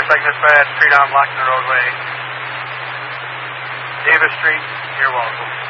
intersecting this bad, street on blocking the roadway. Davis Street, you're welcome.